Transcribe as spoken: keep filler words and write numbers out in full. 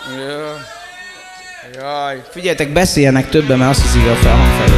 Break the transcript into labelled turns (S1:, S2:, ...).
S1: Jaj. Jaj. Figyeljetek, beszéljenek többen, mert azt hiszik a felhang felé.